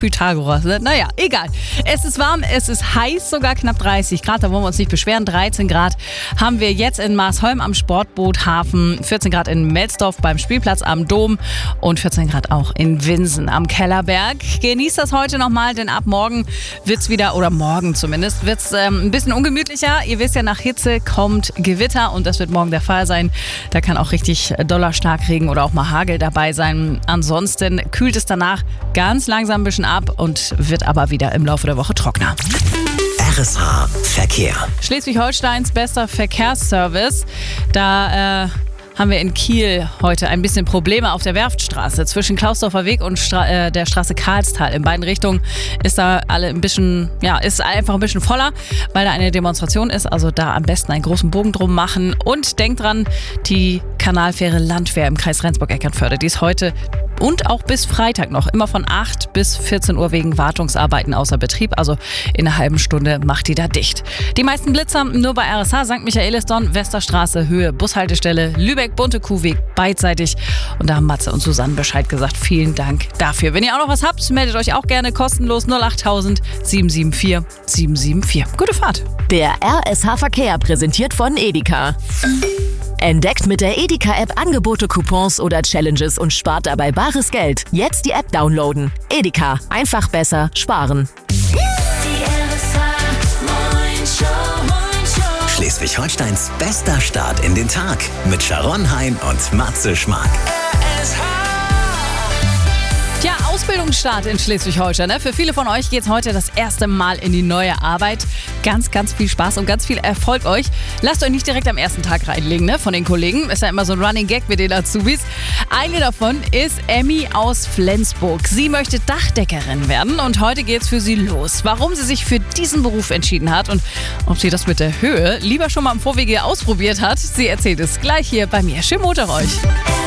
Pythagoras, ne? Naja, egal. Es ist warm, es ist heiß, sogar knapp 30 Grad, da wollen wir uns nicht beschweren. 13 Grad haben wir jetzt in Marsholm am Sportboothafen, 14 Grad in Melsdorf beim Spielplatz am Dom und 14 Grad auch in Winsen am Kellerberg. Genießt das heute nochmal, denn ab morgen wird's wieder, oder morgen zumindest, wird's ein bisschen ungemütlicher. Ihr wisst ja, nach Hitze kommt Gewitter und das wird morgen der Fall sein. Da kann auch richtig doller Starkregen oder auch mal Hagel dabei sein. Ansonsten kühlt es danach ganz langsam ein bisschen ab und wird aber wieder im Laufe der Woche trockener. RSH Verkehr. Schleswig-Holsteins bester Verkehrsservice. Da haben wir in Kiel heute ein bisschen Probleme auf der Werftstraße. Zwischen Klausdorfer Weg und der Straße Karlstal in beiden Richtungen ist da ist einfach ein bisschen voller, weil da eine Demonstration ist. Also da am besten einen großen Bogen drum machen. Und denkt dran, die Kanalfähre Landwehr im Kreis Rendsburg-Eckernförde, die ist heute und auch bis Freitag noch immer von 8 bis 14 Uhr wegen Wartungsarbeiten außer Betrieb. Also in einer halben Stunde macht die da dicht. Die meisten Blitzer nur bei RSH, St. Michaelisdorf, Westerstraße, Höhe Bushaltestelle, Lübeck, Bunte Kuhweg, beidseitig. Und da haben Matze und Susanne Bescheid gesagt. Vielen Dank dafür. Wenn ihr auch noch was habt, meldet euch auch gerne kostenlos 08000 774 774. Gute Fahrt. Der RSH Verkehr präsentiert von Edeka. Entdeckt mit der Edeka-App Angebote, Coupons oder Challenges und spart dabei bares Geld. Jetzt die App downloaden. Edeka. Einfach besser sparen. Schleswig-Holsteins bester Start in den Tag mit Sharon Hein und Matze Schmark. Ja, Ausbildungsstart in Schleswig-Holstein. Ne? Für viele von euch geht's heute das erste Mal in die neue Arbeit. Ganz, ganz viel Spaß und ganz viel Erfolg euch. Lasst euch nicht direkt am ersten Tag reinlegen, ne? Von den Kollegen. Ist ja immer so ein Running Gag mit den Azubis. Eine davon ist Emmy aus Flensburg. Sie möchte Dachdeckerin werden und heute geht's für sie los. Warum sie sich für diesen Beruf entschieden hat und ob sie das mit der Höhe lieber schon mal im Vorwege ausprobiert hat, sie erzählt es gleich hier bei mir. Schönen Montag euch.